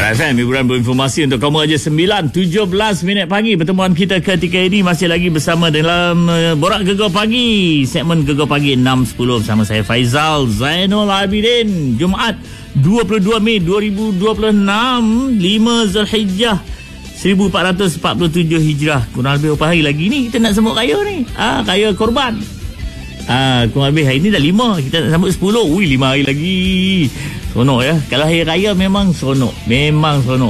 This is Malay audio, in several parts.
Perak FM, hiburan berinformasi untuk kamu aja. 9:17 pagi. Pertemuan kita ketika ini masih lagi bersama dalam Borak Gegar Pagi, segmen Gegar Pagi 6.10 bersama saya Faizal Zainul Abidin. Jumaat 22 Mei 2026, 5 Zulhijjah 1447 Hijrah. Kurang lebih berapa hari lagi ni kita nak sambut raya ni? Raya Korban. Kurang lebih hari ni dah 5, kita nak sambut 10. Ui, 5 hari lagi. Seronok ya. Kalau hari raya memang seronok. Memang seronok.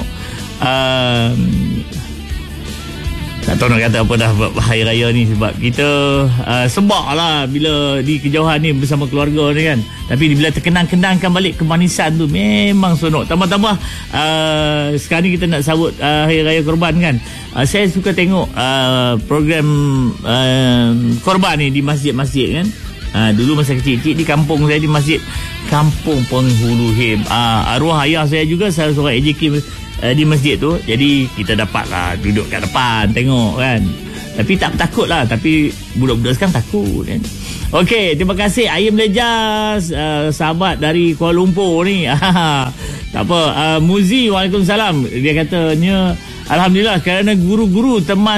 Tak tahu nak kata apa dah hari raya ni, sebab kita sebab lah bila di kejauhan ni bersama keluarga ni kan. Tapi bila terkenang-kenangkan balik kemanisan tu, memang seronok. Tambah-tambah sekarang ni kita nak sambut hari raya Korban kan. Saya suka tengok program Korban ni di masjid-masjid kan. Dulu masa kecil-kecil di kampung saya, di masjid Kampung Penghulu Him, arwah ayah saya juga salah seorang AJK di masjid tu. Jadi kita dapatlah duduk kat depan tengok kan. Tapi tak takut lah. Tapi budak-budak sekarang takut kan. Okey, terima kasih Ayam Lejas, sahabat dari Kuala Lumpur ni. Tak apa. Muzi, waalaikumsalam. Dia katanya alhamdulillah kerana guru-guru teman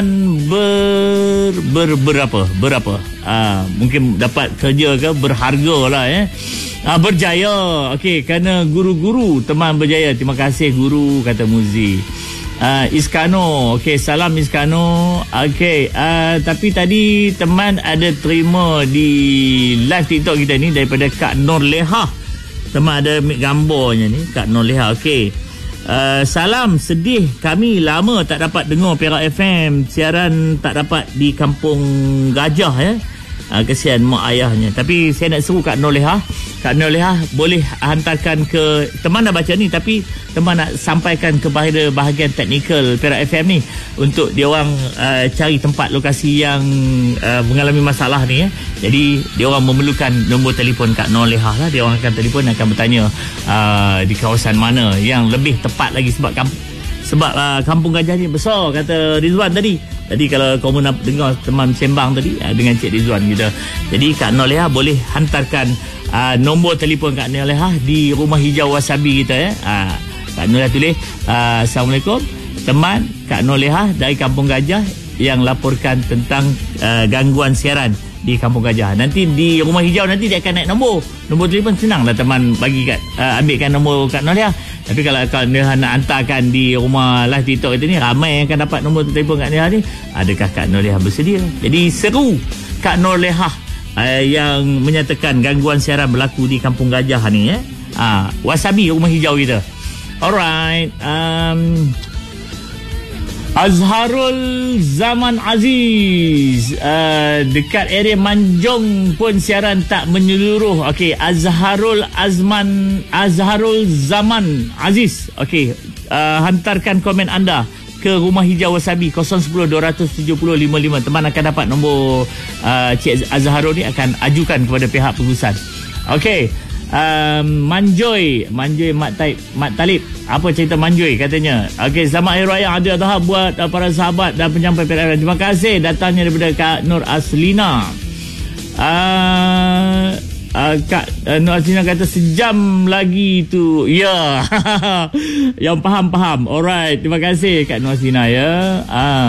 berapa mungkin dapat kerja ke, berharga lah berjaya. Okey, kerana guru-guru teman berjaya. Terima kasih guru, kata Muzi. Iskano, okey, salam Iskano. Okey, tapi tadi teman ada terima di live TikTok kita ni daripada Kak Nur Leha. Teman ada gambarnya ni, Kak Nur Leha. Okey. Salam, sedih kami lama tak dapat dengar Perak FM. Siaran tak dapat di Kampung Gajah ya. Kesian mak ayahnya. Tapi saya nak seru Kak Nur Leha. Kak Nur Leha boleh hantarkan ke, teman dah baca ni, tapi teman nak sampaikan kepada bahagian teknikal Perak FM ni untuk dia orang cari tempat lokasi yang mengalami masalah ni ya. Jadi dia orang memerlukan nombor telefon Kak Nur Leha lah. Dia orang akan telefon, akan bertanya di kawasan mana yang lebih tepat lagi, sebab Kampung Gajah ni besar, kata Rizwan tadi. Jadi kalau kamu nak dengar teman sembang tadi dengan Cik Rizwan kita. Jadi Kak Nur Leha boleh hantarkan nombor telefon Kak Nur Leha di Rumah Hijau Wasabi kita ya. Kak Nur Leha tulis, Assalamualaikum, teman Kak Nur Leha dari Kampung Gajah yang laporkan tentang gangguan siaran di Kampung Gajah. Nanti di Rumah Hijau nanti dia akan naik nombor telefon. Senanglah teman bagi ambilkan nombor Kak Nur Leha. Tapi kalau dia nak hantarkan di rumah live TikTok kita ni, ramai yang akan dapat nombor telefon Kak Nur Leha ni. Adakah Kak Nur Leha bersedia? Jadi seru Kak Nur Leha yang menyatakan gangguan siaran berlaku di Kampung Gajah ni ya. Wasabi, Rumah Hijau kita. Alright. Azharul Zaman Aziz, dekat area Manjung pun siaran tak menyeluruh. Okey, Azharul Zaman Aziz. Okey, hantarkan komen anda ke Rumah Hijau Wasabi 010-270-55. Teman akan dapat nombor Cik Azharul ni, akan ajukan kepada pihak pengurusan. Okey. Manjoy Mat Talib. Apa cerita Manjoy katanya? Okey, selamat Hari Raya Adil Adha buat para sahabat dan penyampai PRM. Terima kasih datangnya daripada Kak Nur Aslina. Kak Nur Aslina kata sejam lagi tu. Ya. Yang faham. Alright, terima kasih Kak Nur Aslina ya.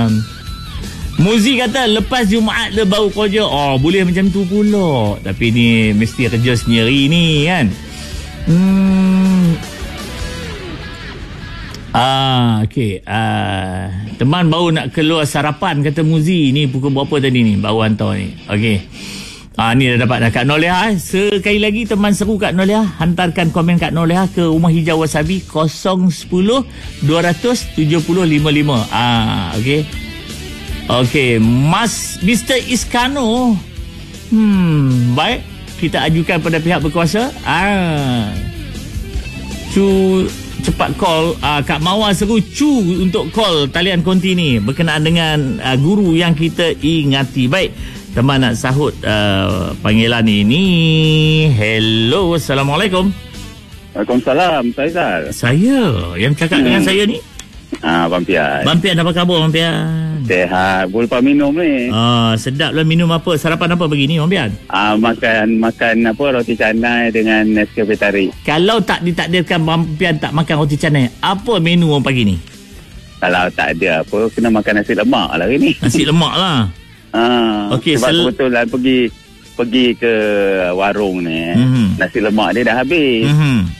Muzi kata lepas Jumaat le baru kerja. Boleh macam tu pula. Tapi ni mesti kerja sendiri ni kan. Okey. Teman baru nak keluar sarapan, kata Muzi. Ni pukul berapa tadi ni baru hantar ni. Okey. Ni dah dapat dah Kak Nur Leha. Sekali lagi teman seru Kak Nur Leha, hantarkan komen Kak Nur Leha ke Rumah Hijau Wasabi 010-270-55. Okey. Okey, Mr. Iskano. Baik, kita ajukan pada pihak berkuasa. Cepat call. Kak Mawar seru Cu untuk call talian konti ni berkenaan dengan guru yang kita ingati. Baik, teman nak sahut panggilan ini. Hello, Assalamualaikum. Waalaikumsalam, Faizal. Saya yang cakap dengan saya ni. Abang Pian. Abang Pian apa khabar Abang Pian? Sehat. Boleh lepas minum ni. Sedap lah minum apa? Sarapan apa pagi ni Abang Pian? Makan apa, roti canai dengan Nescafe tarik. Kalau tak ditakdirkan Abang Pian tak makan roti canai, apa menu Abang pagi ni? Kalau tak ada apa, kena makan nasi lemak lah hari ni. Nasi lemak lah. Okey, sebab kebetulan pergi ke warung ni. Nasi lemak dia dah habis.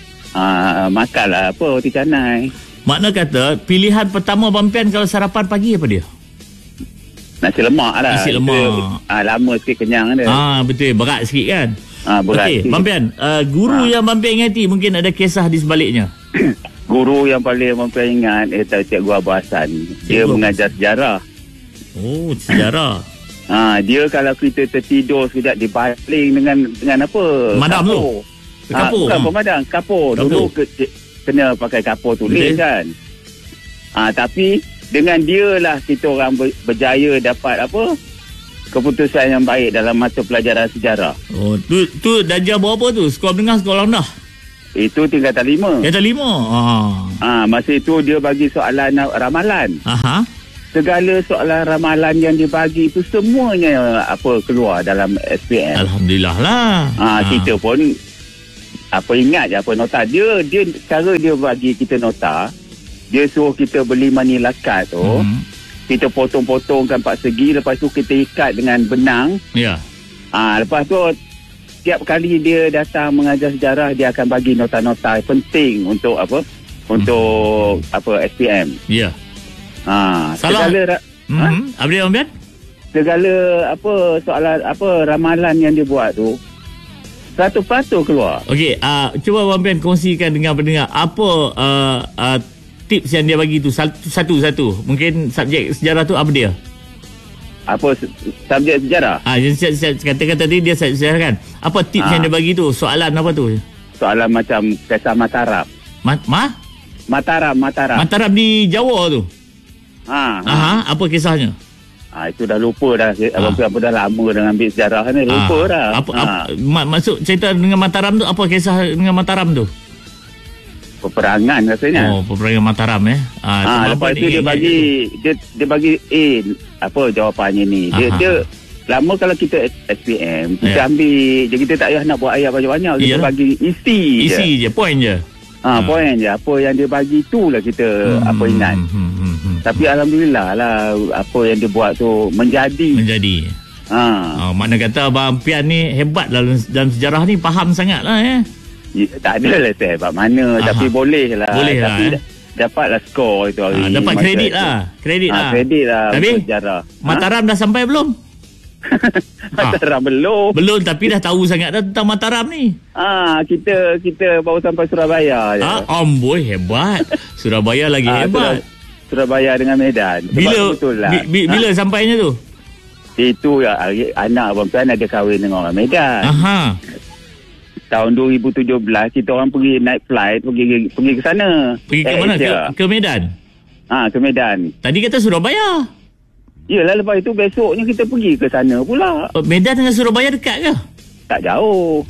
Makanlah apa, roti canai. Makna kata pilihan pertama Abang Pian kalau sarapan pagi apa dia? Nasi lemak lah. Nasi lemak. Lama sikit kenyang dia. Betul, berat sikit kan? Berat. Okey, Abang Pian, guru yang Abang Pian ingati mungkin ada kisah di sebaliknya. Guru yang paling Abang Pian ingat Cikgu Abah Hassan. Dia mengajar sejarah. Oh, sejarah. Dia kalau kita tertidur sekejap dibaling dengan apa? Madam tu. Kapur. Bukan pemadam, kapur. Dulu kena pakai kapur tulis kan. Tapi dengan dia lah kita orang berjaya dapat apa? Keputusan yang baik dalam mata pelajaran sejarah. Oh, tu darjah berapa tu? Sekolah menengah, sekolah rendah? Itu tingkatan 5. Tingkatan 5. Masa itu dia bagi soalan ramalan. Segala soalan ramalan yang dibagi itu semuanya keluar dalam SPM. Alhamdulillah lah. Kita pun ingat je apa nota dia cara dia bagi kita nota, dia suruh kita beli manila card tu. Kita potong-potongkan 4 segi, lepas tu kita ikat dengan benang. Lepas tu setiap kali dia datang mengajar sejarah, dia akan bagi nota-nota penting untuk untuk SPM. Salah. Segala apa dia Abang Pian? Segala soalan ramalan yang dia buat tu 100% keluar. Okey, cuba Abang Pian kongsikan dengan pendengar apa tips yang dia bagi tu satu-satu. Mungkin subjek sejarah tu apa dia? Apa subjek sejarah? Katakan tadi dia sejarah kan. Apa tips yang dia bagi tu? Soalan apa tu? Soalan macam kisah Mataram. Mataram di Jawa tu. Apa kisahnya? Itu dah lupa dah. Abang Pian dah lama dengan ambil sejarah ni. Lupa dah. Maksud cerita dengan Mataram tu, apa kisah dengan Mataram tu? Peperangan rasanya. Peperangan Mataram lepas tu dia bagi jawapannya ni. Dia lama kalau kita SPM, kita ambil je, kita tak payah nak buat ayat banyak-banyak. Kita bagi isi je, point je. Point je. Apa yang dia bagi tu lah kita ingat. Tapi Alhamdulillah lah, apa yang dia buat tu menjadi. Makna kata Abang Pian ni hebat dalam sejarah ni, faham sangat lah tak ada lah hebat mana. Tapi boleh lah. Tapi dapatlah skor itu hari. Dapat kredit lah. Kredit lah untuk sejarah. Mataram dah sampai belum? Mataram belum, tapi dah tahu sangat dah tentang Mataram ni. Kita baru sampai Surabaya je. Amboi, hebat. Surabaya lagi hebat. Surabaya dengan Medan. Bila sampainya tu? Itu anak Abang Pian ada kahwin dengan orang Medan. Tahun 2017 kita orang pergi naik flight pergi ke sana. Pergi ke mana? Ke Medan. Ke Medan. Tadi kata Surabaya. Yalah, lepas itu besoknya kita pergi ke sana pula. Medan dengan Surabaya dekat ke? Tak jauh.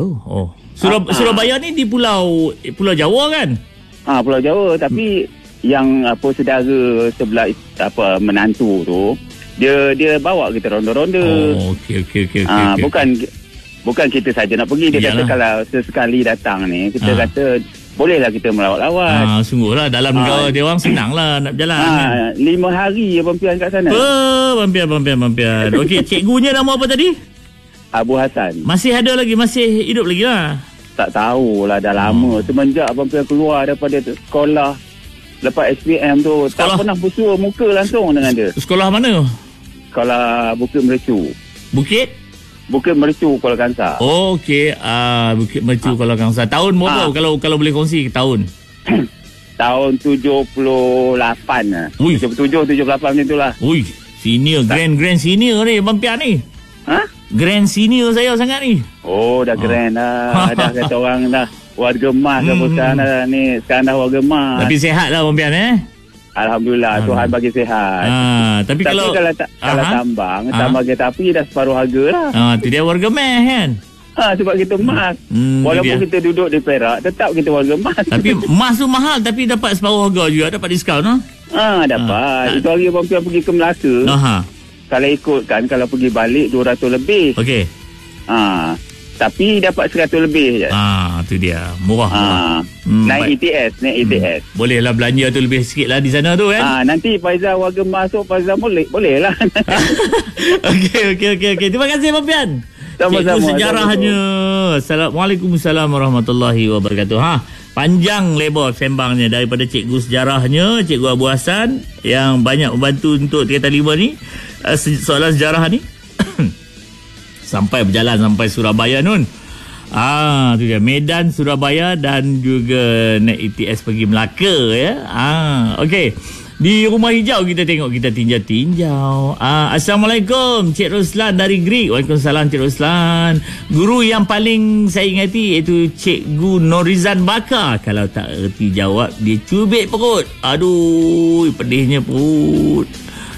Surabaya ni di pulau Jawa kan? Pulau Jawa, tapi yang saudara sebelah menantu tu, dia bawa kita ronda-ronda. Okey. Bukan kita saja nak pergi. Dia kata kalau sesekali datang ni, kita kata bolehlah kita melawat-lawat. Sungguhlah dalam negara dia orang senang lah nak berjalan. 5 hari Abang Pian kat sana. Abang Pian. Okey, cikgunya nama apa tadi? Abu Hassan. Masih ada lagi, masih hidup lagi lah? Tak tahulah, dah lama. Semenjak Abang Pian keluar daripada sekolah lepas SPM tu, tak pernah bersua muka langsung dengan dia. Sekolah mana? Sekolah Bukit Mercu. Bukit Mercu, Kuala Kangsar. Okey, Bukit Mercu, Kuala Kangsar. Tahun berapa kalau boleh kongsi tahun? Tahun 78 lah. 77, 78 macam tu lah. Ui, senior, grand senior ni Abang Pian ni. Grand senior saya sangat ni. Oh, dah grand dah. Dah kata orang dah warga emas dah sekarang dah ni. Sekarang dah warga emas. Tapi sihat lah Abang Pian Alhamdulillah, Tuhan bagi sihat. Tapi kalau tambang kereta api dah separuh harga lah. Tu dia warga meh kan? Sebab kita emas. Walaupun kita duduk di Perak, tetap kita warga emas. Tapi emas tu mahal, tapi dapat separuh harga juga, dapat diskaun. Dapat. Itu hari Abang Pian pergi ke Melaka. Kalau ikutkan, kalau pergi balik 200 lebih. Okey. Tapi dapat 100 lebih je. Tu dia. Murah. Naik ETS. Bolehlah belanja tu lebih sikit lah di sana tu kan. Nanti Faizal warga masuk, Faizal boleh lah. Okey. Terima kasih Abang Pian. Sama-sama. Cikgu sejarahnya. Assalamualaikum warahmatullahi wabarakatuh. Panjang lebar sembangnya daripada cikgu sejarahnya, Cikgu Abu Hassan yang banyak membantu untuk Tingkatan 5 ni, soalan sejarah ni. Sampai berjalan sampai Surabaya Nun. Tu dia, Medan, Surabaya dan juga naik ETS pergi Melaka ya. Okey. Di Rumah Hijau kita tengok, kita tinjau. Assalamualaikum Cik Roslan dari Greek. Waalaikumsalam Cik Roslan. Guru yang paling saya ingati iaitu Cikgu Norizan Bakar. Kalau tak erti jawab, dia cubit perut. Aduh, pedihnya perut.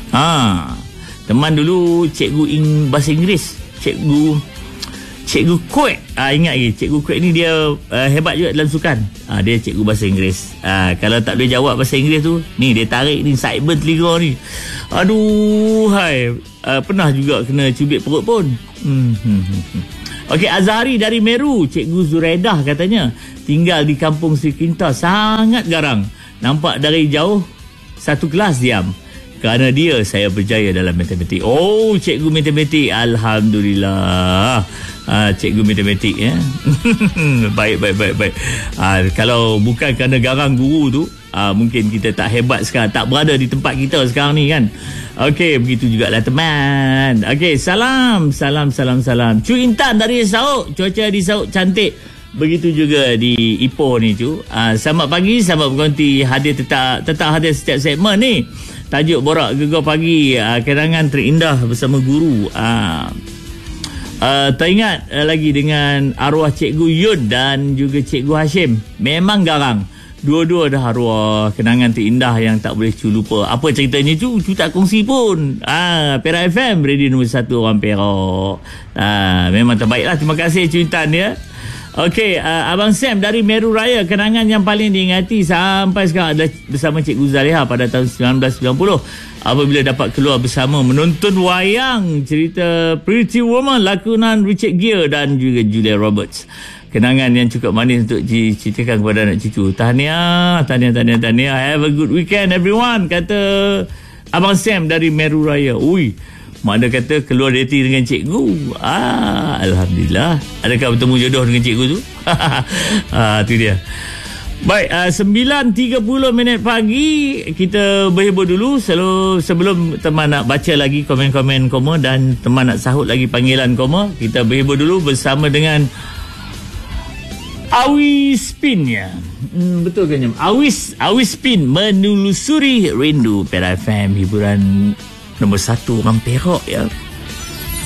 Teman dulu cikgu bahasa Inggeris, Cikgu Kwek. Ingat lagi, Cikgu Kwek ni dia hebat juga dalam sukan. Dia cikgu bahasa Inggeris. Kalau tak boleh jawab bahasa Inggeris tu, ni dia tarik ni sideburn telinga ni. Aduh, pernah juga kena cubit perut pun. Okey, Azhari dari Meru. Cikgu Zuredah katanya tinggal di kampung Sri Kinta, sangat garang. Nampak dari jauh satu kelas diam. Kerana dia, saya berjaya dalam matematik. Oh, cikgu matematik. Alhamdulillah. Cikgu matematik ya. Baik. Kalau bukan kerana garang guru tu, mungkin kita tak hebat sekarang, tak berada di tempat kita sekarang ni kan. Okey, begitu jugalah teman. Okey, salam. Cu Intan dari Sauk. Cuaca di Sauk cantik. Begitu juga di Ipoh ni cu. Selamat pagi, selamat berkonti. Hadir tetap hadir setiap segmen ni. Tajuk Borak Gegar Pagi, kenangan terindah bersama guru. Teringat lagi dengan arwah Cikgu Yud dan juga Cikgu Hashim. Memang garang. Dua-dua dah arwah, kenangan terindah yang tak boleh cu lupa. Apa ceritanya cu tak kongsi pun. Perak FM, radio nombor 1 orang Perak. Memang terbaiklah. Terima kasih cu Intan ya. Okey, Abang Sam dari Meru Raya, kenangan yang paling diingati sampai sekarang adalah bersama Cikgu Zaliha pada tahun 1990 apabila dapat keluar bersama menonton wayang cerita Pretty Woman lakonan Richard Gere dan juga Julia Roberts. Kenangan yang cukup manis untuk diceritakan kepada anak cucu. Tahniah. Have a good weekend everyone, kata Abang Sam dari Meru Raya. Mana kata keluar date dengan cikgu. Alhamdulillah. Adakah bertemu jodoh dengan cikgu tu? Tu dia. Baik, 9.30 minit pagi. Kita berhibur dulu sebelum teman nak baca lagi komen-komen koma dan teman nak sahut lagi panggilan koma. Kita berhibur dulu bersama dengan Awi Spin ya. Betul kan? Awi Spin menelusuri rindu Perak FM, hiburan nombor 1 orang Perak ya.